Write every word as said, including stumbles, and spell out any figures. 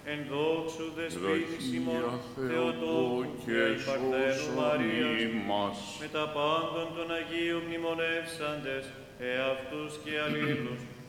εν δόξου δεσπίνης ημών, Δραχία Θεοτόκου και και Παρθένου Μαρίας, σώσον ημάς. με τα πάντων των Αγίων μνημονεύσαντες, εαυτούς και αλλήλους,